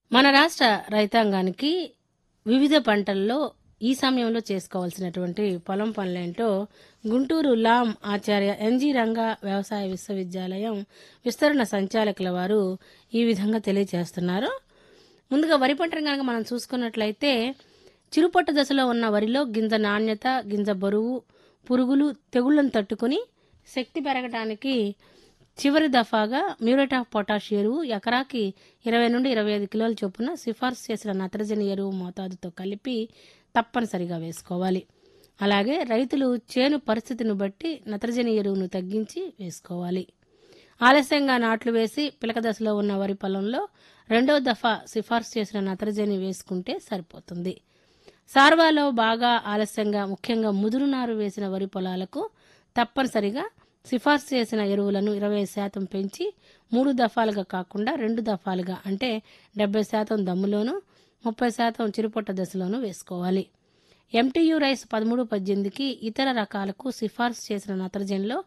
మన రాష్ట్ర రైతాంగానికి వివిధ పంటల్లో ఈ సమయంలో చేసుకోవాల్సినటువంటి పొలం పనులేంటో గుంటూరు లాం ఆచార్య ఎన్జి రంగా వ్యవసాయ విశ్వవిద్యాలయం విస్తరణ సంచాలకుల వారు ఈ విధంగా తెలియజేస్తున్నారు. ముందుగా వరి పంటను కనుక మనం చూసుకున్నట్లయితే చిరుపట్టు దశలో ఉన్న వరిలో గింజ నాణ్యత, గింజ బరువు, పురుగులు, తెగుళ్లను తట్టుకుని శక్తి పెరగడానికి చివరి దఫాగా మ్యూరేట్ ఆఫ్ పొటాష్ ఎరువు ఎకరాకి 20 నుండి 25 కిలోల చొప్పున సిఫార్సు చేసిన నత్రజని ఎరువు మోతాదుతో కలిపి తప్పనిసరిగా వేసుకోవాలి. అలాగే రైతులు చేను పరిస్థితిని బట్టి నత్రజని ఎరువును తగ్గించి వేసుకోవాలి. ఆలస్యంగా నాట్లు వేసి పిలక దశలో ఉన్న వరి పొలంలో రెండో దఫా సిఫార్సు చేసిన నత్రజని వేసుకుంటే సరిపోతుంది. సార్వాలో బాగా ఆలస్యంగా ముఖ్యంగా ముదురు నారు వేసిన వరి పొలాలకు తప్పనిసరిగా సిఫార్సు చేసిన ఎరువులను 20% పెంచి 3 దఫాలుగా కాకుండా 2 దఫాలుగా అంటే 70% దమ్ములోను 30% చిరుపొట్ట దశలోనూ వేసుకోవాలి. ఎంటీయూ రైస్ 13-18కి ఇతర రకాలకు సిఫార్సు చేసిన నత్రజనిలో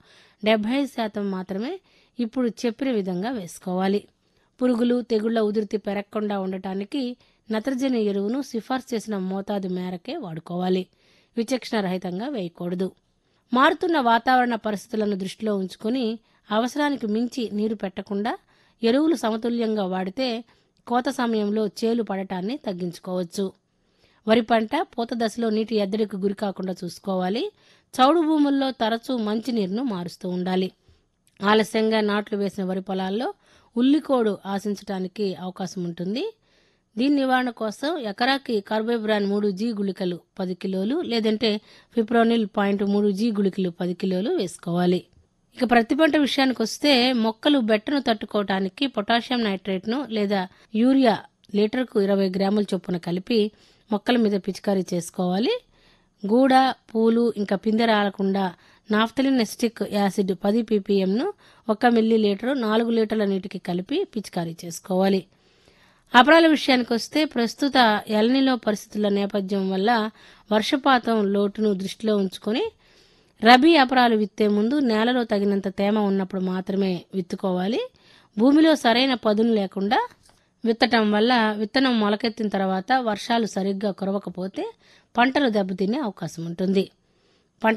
75% మాత్రమే ఇప్పుడు చెప్పిన విధంగా వేసుకోవాలి. పురుగులు, తెగుళ్ల ఉధృతి పెరగకుండా ఉండటానికి నత్రజని ఎరువును సిఫార్సు చేసిన మోతాదు మేరకే వాడుకోవాలి. విచక్షణ రహితంగా వేయకూడదు. మారుతున్న వాతావరణ పరిస్థితులను దృష్టిలో ఉంచుకుని అవసరానికి మించి నీరు పెట్టకుండా ఎరువులు సమతుల్యంగా వాడితే కోత సమయంలో చేలు పడటాన్ని తగ్గించుకోవచ్చు. వరి పంట పూత దశలో నీటి ఎద్దడికి గురికాకుండా చూసుకోవాలి. చౌడు భూముల్లో తరచూ మంచినీరును మారుస్తూ ఉండాలి. ఆలస్యంగా నాట్లు వేసిన వరి పొలాల్లో ఉల్లికోడు ఆశించడానికి అవకాశం ఉంటుంది. దీని నివారణ కోసం ఎకరాకి కార్బోబ్రాన్ 3G గుళికలు 10 కిలోలు లేదంటే ఫిప్రోనిల్ 0.3G గుళికలు 10 కిలోలు వేసుకోవాలి. ఇక ప్రతి పంట విషయానికి వస్తే మొక్కలు బెట్టను తట్టుకోవటానికి పొటాషియం నైట్రేట్ను లేదా యూరియా లీటర్కు 20 గ్రాముల చొప్పున కలిపి మొక్కల మీద పిచికారీ చేసుకోవాలి. గూడ, పూలు ఇంకా పిందె రాలకుండా నాఫ్థలిన్ ఎస్టిక్ యాసిడ్ 10 ppmను 1 మిల్లీలీటరు 4 లీటర్ల నీటికి కలిపి పిచికారీ చేసుకోవాలి. అపరాల విషయానికి వస్తే ప్రస్తుత ఎల్నినో పరిస్థితుల నేపథ్యం వల్ల వర్షపాతం లోటును దృష్టిలో ఉంచుకొని రబీ అపరాలు విత్తే ముందు నేలలో తగినంత తేమ ఉన్నప్పుడు మాత్రమే విత్తుకోవాలి. భూమిలో సరైన పదును లేకుండా విత్తటం వల్ల విత్తనం మొలకెత్తిన తర్వాత వర్షాలు సరిగ్గా కురవకపోతే పంటలు దెబ్బతినే అవకాశం ఉంటుంది.